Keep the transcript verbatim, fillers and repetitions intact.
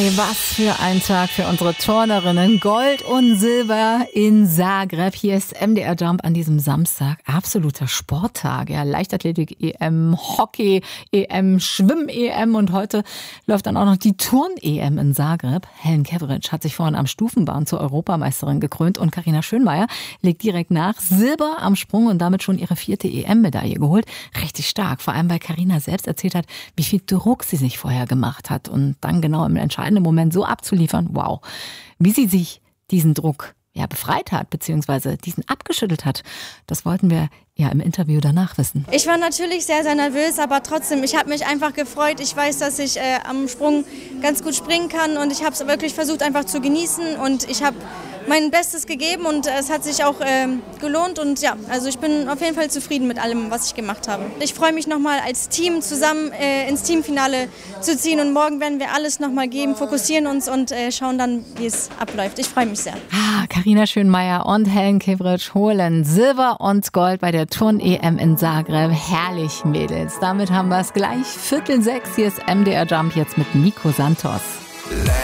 Was für ein Tag für unsere Turnerinnen. Gold und Silber in Zagreb. Hier ist M D R Jump an diesem Samstag. Absoluter Sporttag. Ja, Leichtathletik-E M, Hockey-E M, Schwimm-E M und heute läuft dann auch noch die Turn-E M in Zagreb. Helen Kevric hat sich vorhin am Stufenbahn zur Europameisterin gekrönt und Carina Schönmeier legt direkt nach. Silber am Sprung und damit schon ihre vierte E M-Medaille geholt. Richtig stark. Vor allem, weil Carina selbst erzählt hat, wie viel Druck sie sich vorher gemacht hat und dann genau im entscheidenden Moment so abzuliefern, wow. Wie sie sich diesen Druck ja befreit hat, beziehungsweise diesen abgeschüttelt hat, das wollten wir ja im Interview danach wissen. Ich war natürlich sehr, sehr nervös, aber trotzdem, ich habe mich einfach gefreut. Ich weiß, dass ich äh, am Sprung ganz gut springen kann und ich habe es wirklich versucht einfach zu genießen und ich habe mein Bestes gegeben und es hat sich auch äh, gelohnt und ja, also ich bin auf jeden Fall zufrieden mit allem, was ich gemacht habe. Ich freue mich nochmal als Team zusammen äh, ins Teamfinale zu ziehen und morgen werden wir alles nochmal geben, fokussieren uns und äh, schauen dann, wie es abläuft. Ich freue mich sehr. Ah, Carina Schönmeier und Helen Kevric holen Silber und Gold bei der Turn-E M in Zagreb. Herrlich, Mädels. Damit haben wir es gleich. Viertel sechs, hier ist M D R Jump jetzt mit Nico Santos.